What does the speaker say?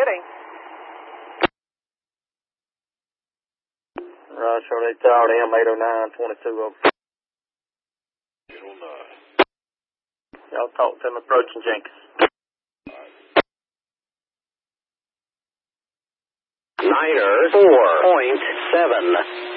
Kidding. Roger, Charlie Tower, M80922 over. 809. Y'all talk to him approaching Jenkins. 9er 4.7.